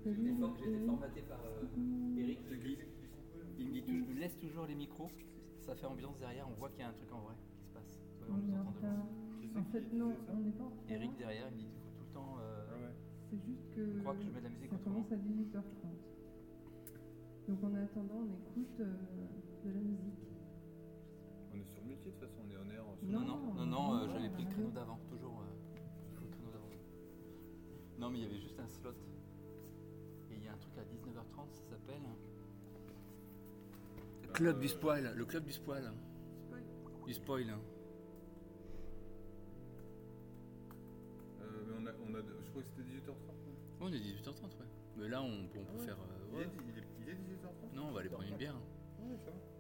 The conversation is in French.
J'ai été formaté par Eric. Il me laisse toujours les micros. Ça fait ambiance derrière. On voit qu'il y a un truc en vrai qui se passe. On nous entend de loin. En fait, non, on n'est pas en retard. Eric derrière, il me dit qu'il faut tout le temps. C'est juste que, je crois que je mets de la musique ça autrement. commence à 18h30. Donc en attendant, on écoute de la musique. On est sur multi de toute façon, on est en air. Non, j'avais pris le créneau d'avant, toujours le créneau d'avant. Non, mais il y avait juste un slot. Et il y a un truc à 19h30, ça s'appelle Club du Spoil, le club du spoil. Du spoil. Mais je crois que c'était 18h30. On est 18h30, ouais. Mais là, on peut faire. Il est 18h30. Non, on va aller prendre une bière. Ouais, ça va.